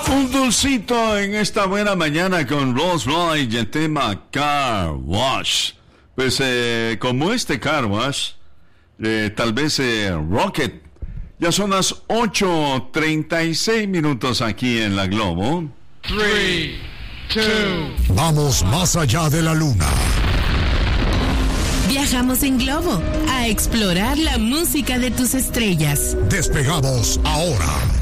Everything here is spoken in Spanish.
Un dulcito en esta buena mañana con Rolls Royce y el tema Car Wash. Pues como este Car Wash, tal vez Rocket. Ya son las 8:36 aquí en la Globo. 3, 2. Vamos más allá de la luna. Viajamos en globo a explorar la música de tus estrellas. Despegamos ahora.